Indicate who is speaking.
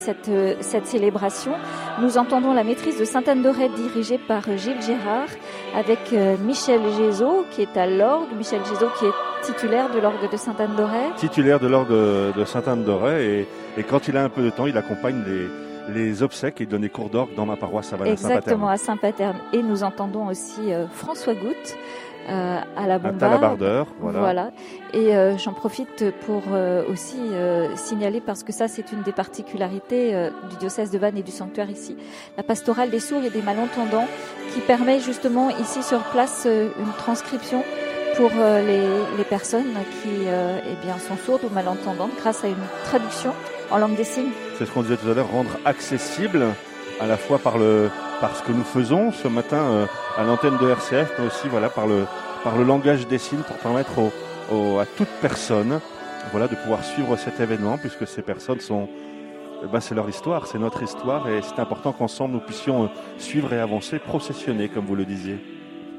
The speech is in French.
Speaker 1: Cette célébration, nous entendons la maîtrise de Sainte-Anne-d'Auray dirigée par Gilles Gérard avec Michel Gézot qui est à l'orgue. Michel Gézot qui est titulaire de l'orgue de Sainte-Anne-d'Auray.
Speaker 2: Titulaire de l'orgue de Sainte-Anne-d'Auray et quand il a un peu de temps, il accompagne les obsèques et donne des cours d'orgue dans ma paroisse à Valin-Saint-Paterne.
Speaker 1: Exactement, à Saint-Paterne. Et nous entendons aussi François Goutte. À la bombarde.
Speaker 2: À Talabardeur,
Speaker 1: voilà. Et j'en profite pour aussi signaler, parce que ça c'est une des particularités du diocèse de Vannes et du sanctuaire ici, la pastorale des sourds et des malentendants qui permet justement ici sur place une transcription pour les personnes qui sont sourdes ou malentendantes grâce à une traduction en langue des signes.
Speaker 2: C'est ce qu'on disait tout à l'heure, rendre accessible à la fois par ce que nous faisons ce matin à l'antenne de RCF, mais aussi par le langage des signes pour permettre à toute personne de pouvoir suivre cet événement, puisque ces personnes c'est leur histoire, c'est notre histoire, et c'est important qu'ensemble nous puissions suivre et avancer, processionner comme vous le disiez.